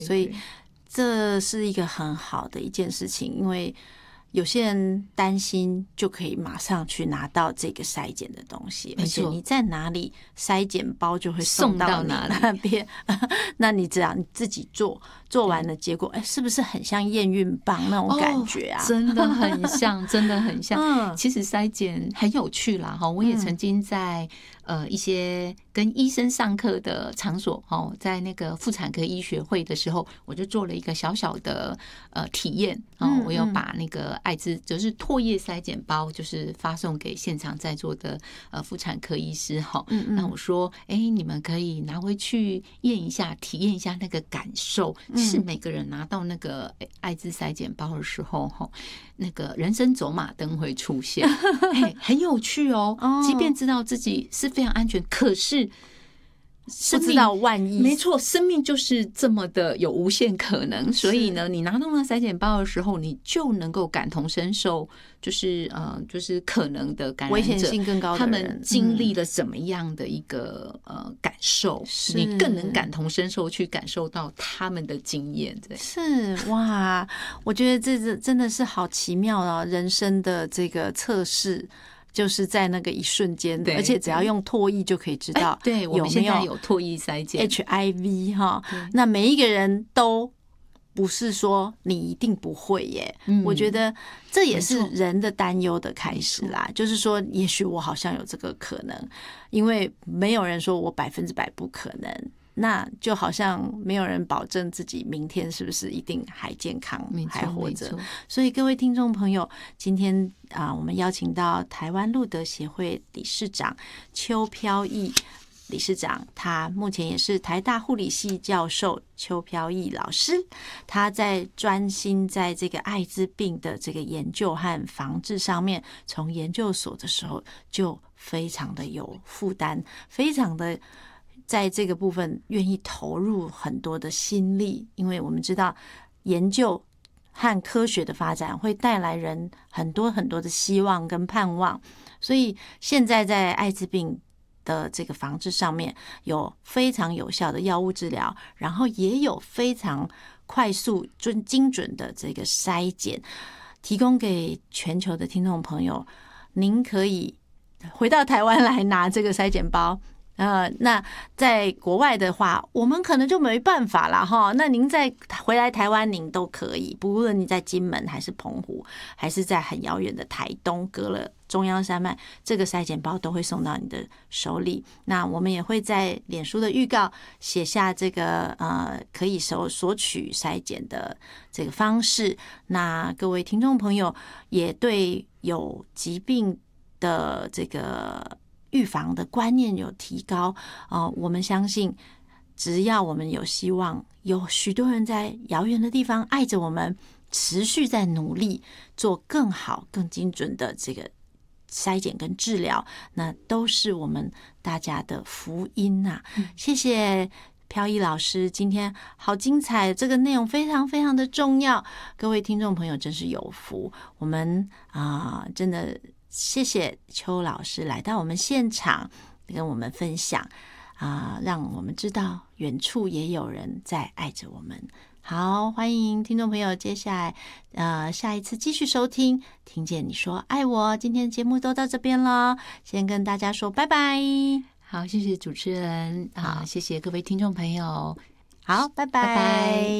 所以这是一个很好的一件事情，因为有些人担心就可以马上去拿到这个筛检的东西，而且你在哪里筛检包就会送到你那边，那你只要你自己做完了，结果是不是很像验孕棒那种感觉啊？ 真的很像，真的很像。其实筛检很有趣啦，我也曾经在一些跟医生上课的场所，在那个妇产科医学会的时候，我就做了一个小小的体验，我有把那个艾滋就是唾液筛检包，就是发送给现场在座的妇产科医师，那我说，你们可以拿回去验一下，体验一下那个感受。是每个人拿到那个艾滋筛检包的时候，那个人生走马灯会出现，很有趣哦。即便知道自己是非常安全，可是不知道万一， 没错，生命就是这么的有无限可能。所以呢，你拿到那筛检包的时候，你就能够感同身受，就是可能的感染者危险性更高的人， 他们经历了怎么样的一个感受，你更能感同身受去感受到他们的经验。 是哇，我觉得这真的是好奇妙啊！人生的这个测试。就是在那个一瞬间，而且只要用唾液就可以知道对，我们现在有唾液筛检 HIV 哈，那每一个人都不是说你一定不会耶。我觉得这也是人的担忧的开始啦，就是说也许我好像有这个可能，因为没有人说我100%不可能。那就好像没有人保证自己明天是不是一定还健康还活着，所以各位听众朋友，今天我们邀请到台湾路德协会理事长邱飘逸理事长，他目前也是台大护理系教授邱飘逸老师，他在专心在这个艾滋病的这个研究和防治上面，从研究所的时候就非常的有负担，非常的在这个部分愿意投入很多的心力，因为我们知道研究和科学的发展会带来人很多很多的希望跟盼望，所以现在在艾滋病的这个防治上面有非常有效的药物治疗，然后也有非常快速精准的这个筛检，提供给全球的听众朋友。您可以回到台湾来拿这个筛检包，那在国外的话，我们可能就没办法啦哈。那您再回来台湾，您都可以，不论你在金门还是澎湖，还是在很遥远的台东，隔了中央山脉，这个筛检包都会送到你的手里。那我们也会在脸书的预告写下这个可以索取筛检的这个方式。那各位听众朋友也对有疾病的这个预防的观念有提高，我们相信只要我们有希望，有许多人在遥远的地方爱着我们，持续在努力做更好更精准的这个筛检跟治疗，那都是我们大家的福音啊。谢谢飘逸老师，今天好精彩，这个内容非常非常的重要，各位听众朋友真是有福。我们真的谢谢邱老师来到我们现场跟我们分享让我们知道远处也有人在爱着我们。好，欢迎听众朋友接下来下一次继续收听听见你说爱我。今天的节目都到这边了，先跟大家说拜拜。 好，谢谢主持人，谢谢各位听众朋友， 好，拜拜。 拜拜。